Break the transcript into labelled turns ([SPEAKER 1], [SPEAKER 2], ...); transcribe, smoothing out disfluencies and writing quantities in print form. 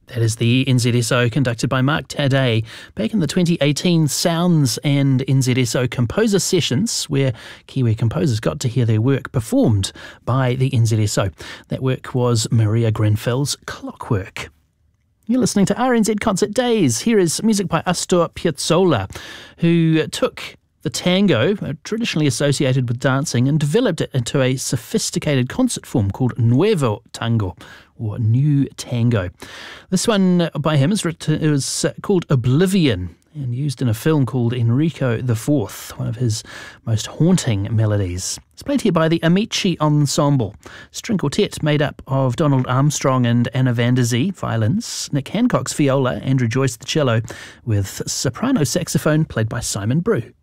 [SPEAKER 1] That is the NZSO conducted by Mark Taddei back in the 2018 Sounds and NZSO Composer Sessions, where Kiwi composers got to hear their work performed by the NZSO. That work was Maria Grenfell's Clockwork. You're listening to RNZ Concert Days. Here is music by Astor Piazzolla, who took the tango, traditionally associated with dancing, and developed it into a sophisticated concert form called Nuevo Tango, or New Tango. This one by him is called Oblivion, and used in a film called Enrico IV, one of his most haunting melodies. It's played here by the Amici Ensemble, string quartet made up of Donald Armstrong and Anna van der Zee, violins, Nick Hancock's viola, Andrew Joyce the cello, with soprano saxophone played by Simon Brew.